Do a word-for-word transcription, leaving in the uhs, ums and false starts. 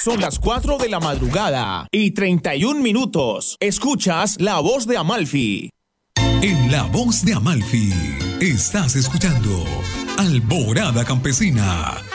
Son las cuatro de la madrugada y treinta y un minutos. Escuchas La Voz de Amalfi. En La Voz de Amalfi estás escuchando Alborada Campesina